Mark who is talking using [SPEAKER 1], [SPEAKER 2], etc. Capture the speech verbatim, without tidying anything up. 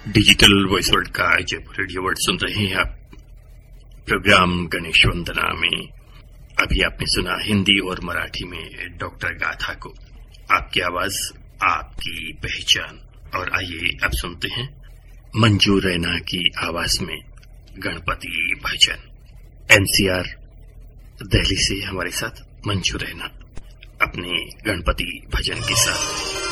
[SPEAKER 1] Digital voice world का Jaipur radio world सुन रहे हैं आप। प्रोग्राम गणेश वंदना में अभी आपने सुना हिंदी और मराठी में डॉक्टर गाथा को। आपकी आवाज आपकी पहचान। और आइए अब सुनते हैं मंजू रैना की आवाज में गणपति भजन। एनसीआर दिल्ली से हमारे साथ मंजू रैना अपने गणपति भजन के साथ।